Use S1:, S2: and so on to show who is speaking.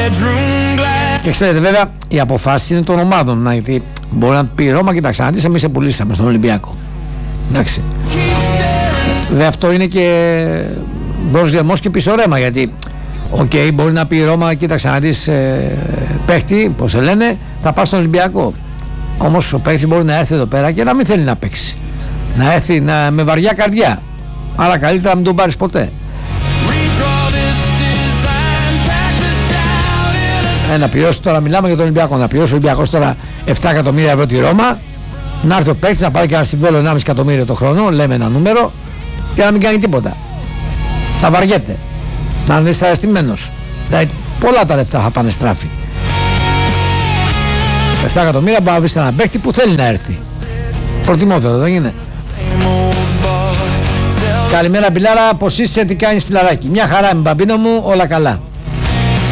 S1: Και ξέρετε, βέβαια, οι αποφάσεις είναι των ομάδων. Γιατί μπορεί να πει η Ρώμα, κοιτάξτε, αντί εμείς σε πουλήσαμε στον Ολυμπιακό. Εντάξει. Βέβαια, αυτό είναι και μπρος διαμός και πίσω ρέμα. Γιατί, μπορεί να πει η Ρώμα, κοίταξε να δεις παίχτη, πώς σε λένε, θα πάει στον Ολυμπιακό. Όμως ο παίχτης μπορεί να έρθει εδώ πέρα και να μην θέλει να παίξει. Να έρθει με βαριά καρδιά. Άρα καλύτερα να μην τον πάρεις ποτέ. Να πληρώσει τώρα, μιλάμε για τον Ολυμπιακό, να πληρώσει ο Ολυμπιακός τώρα 7 εκατομμύρια ευρώ τη Ρώμα, να έρθει ο παίκτης να πάρει και ένα συμβόλαιο 1,5 εκατομμύριο το χρόνο, λέμε ένα νούμερο, και να μην κάνει τίποτα. Θα βαριέται. Να είναι δυσαρεστημένος. Δηλαδή πολλά τα λεφτά θα πάνε στράφη. 7 εκατομμύρια μπορεί να βρει έναν παίκτη που θέλει να έρθει. Προτιμότερο, δεν είναι? Καλημέρα Πιλάρα, πως είσαι, τι κάνεις φιλαράκι? Μια χαρά με μπαμπίνο μου, όλα καλά.